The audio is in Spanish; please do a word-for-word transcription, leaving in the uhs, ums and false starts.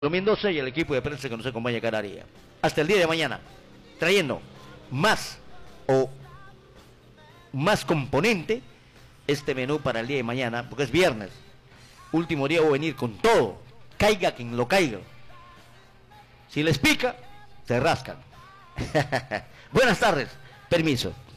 Mendoza y el equipo de prensa que nos acompaña cada día. Hasta el día de mañana, trayendo más o más componente este menú para el día de mañana, porque es viernes. Último día voy a venir con todo, caiga quien lo caiga. Si les pica, se rascan. Buenas tardes, permiso.